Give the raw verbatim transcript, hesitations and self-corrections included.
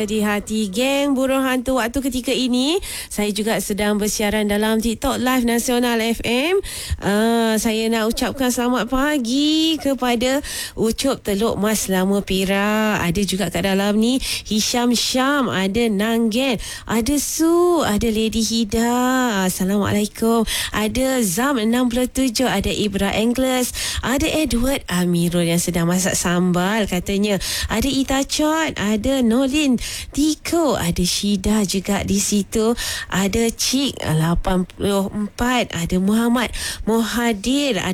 Di hati geng burung hantu waktu ketika ini saya juga sedang bersiaran dalam TikTok Live Nasional F M. uh, Saya nak ucapkan selamat pagi kepada Ucup Teluk Mas Lama Perak. Ada juga kat dalam ni Hisham Syam, ada Nanggen, ada Su, ada Lady Hida, Assalamualaikum. Ada Zam enam puluh tujuh, ada Ibra Anglers, ada Edward Amirul yang sedang masak sambal katanya, ada Ita Chot, ada Nolin Tiko, ada Syida juga di situ, ada Cik lapan puluh empat, ada Muhammad Muhadir, ada